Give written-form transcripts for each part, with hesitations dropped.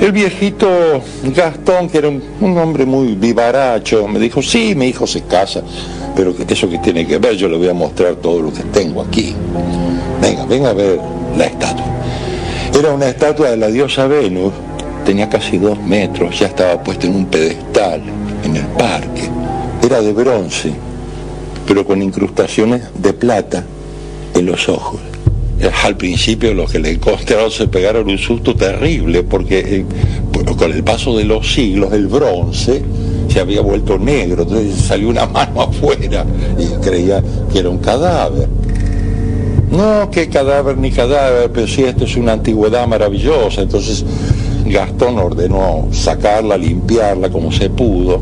El viejito Gastón, que era un hombre muy vivaracho, me dijo, sí, mi hijo se casa, pero eso que tiene que ver, yo le voy a mostrar todo lo que tengo aquí. Venga a ver la estatua. Era una estatua de la diosa Venus, tenía casi 2 metros, ya estaba puesta en un pedestal en el parque. Era de bronce, pero con incrustaciones de plata en los ojos. Al principio los que le encontraron se pegaron un susto terrible, porque con el paso de los siglos el bronce se había vuelto negro, entonces salió una mano afuera y creía que era un cadáver. No, qué cadáver ni cadáver, pero sí, esto es una antigüedad maravillosa. Entonces Gastón ordenó sacarla, limpiarla como se pudo.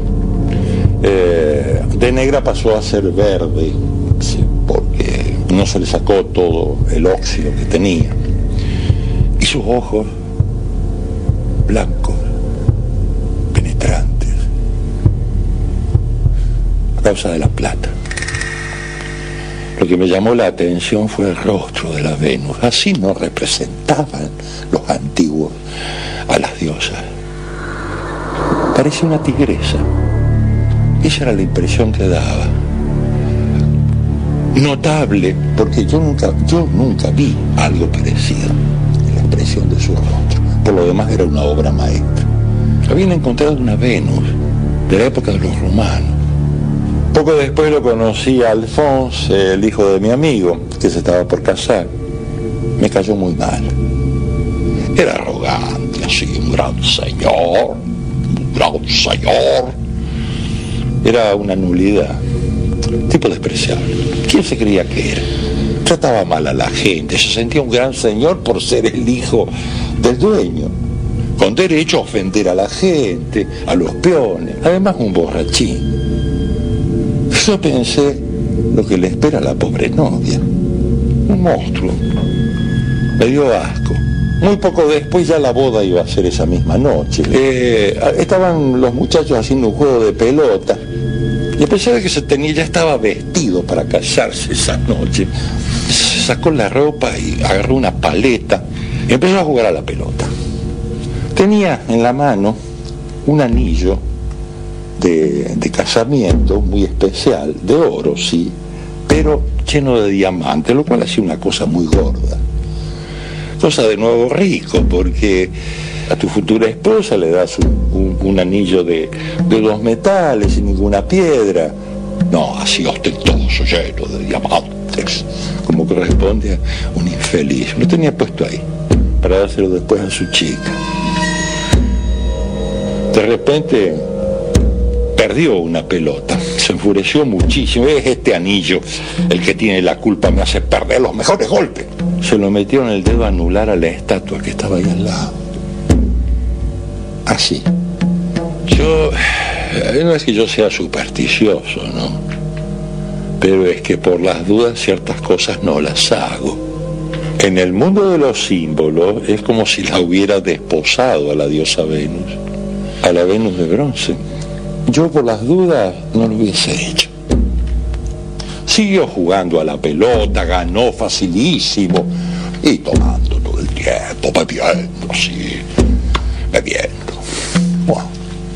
De negra pasó a ser verde, sí, porque no se le sacó todo el óxido que tenía. Y sus ojos blancos, penetrantes, a causa de la plata. Lo que me llamó la atención fue el rostro de la Venus. Así no representaban los antiguos a las diosas. Parece una tigresa. Esa era la impresión que daba. Notable, porque yo nunca vi algo parecido en la expresión de su rostro. Por lo demás era una obra maestra. Habían encontrado una Venus de la época de los romanos. Poco después lo conocí a Alphonse, el hijo de mi amigo, que se estaba por casar. Me cayó muy mal. Era arrogante, así, un gran señor. Era una nulidad, tipo despreciable. ¿Quién se creía que era? Trataba mal a la gente, se sentía un gran señor por ser el hijo del dueño, con derecho a ofender a la gente, a los peones, además un borrachín. Yo pensé lo que le espera a la pobre novia, un monstruo. Me dio asco. Muy poco después ya la boda iba a ser esa misma noche. Estaban los muchachos haciendo un juego de pelota. Y a pesar de que ya estaba vestido para casarse esa noche, se sacó la ropa y agarró una paleta y empezó a jugar a la pelota. Tenía en la mano un anillo de casamiento muy especial, de oro, sí, pero lleno de diamantes, lo cual hacía una cosa muy gorda. Cosa de nuevo rico, porque a tu futura esposa le das un anillo de 2 metales y ninguna piedra. No, así ostentoso, lleno de diamantes, como corresponde a un infeliz. Lo tenía puesto ahí, para dárselo después a su chica. De repente perdió una pelota, se enfureció muchísimo. Es este anillo el que tiene la culpa, me hace perder los mejores golpes. Se lo metió en el dedo anular a la estatua que estaba ahí al lado. Así. No es que yo sea supersticioso, ¿no? Pero es que por las dudas ciertas cosas no las hago. En el mundo de los símbolos es como si la hubiera desposado a la diosa Venus, a la Venus de bronce. Yo por las dudas no lo hubiese hecho. Siguió jugando a la pelota, ganó facilísimo y tomando todo el tiempo, bebiendo así, bebiendo. Bueno.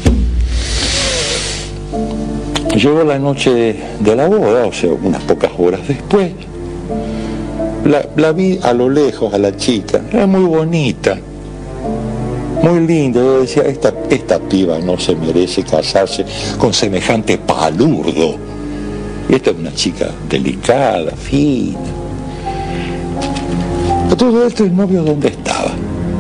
Llegó la noche de la boda, o sea, unas pocas horas después. La vi a lo lejos a la chica, era muy bonita, muy linda. Yo decía, esta piba no se merece casarse con semejante palurdo. Y esta es una chica delicada, fina. A todo esto, el novio, ¿dónde estaba?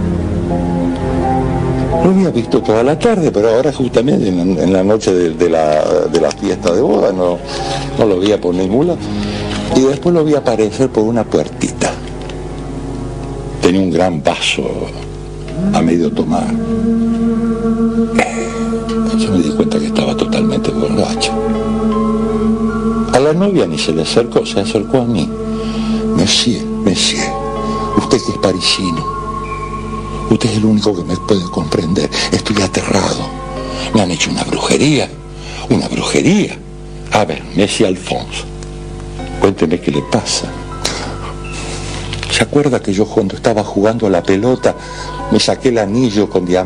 Lo había visto toda la tarde, pero ahora justamente en la noche de la fiesta de boda no lo veía por ningún lado. Y después lo vi aparecer por una puertita. Tenía un gran vaso a medio tomar. Yo me di cuenta que estaba totalmente borracho. A la novia ni se le acercó, se acercó a mí. Monsieur, usted que es parisino, usted es el único que me puede comprender. Estoy aterrado. Me han hecho una brujería. A ver, Monsieur Alphonse, cuénteme qué le pasa. ¿Se acuerda que yo cuando estaba jugando a la pelota me saqué el anillo con diamantes?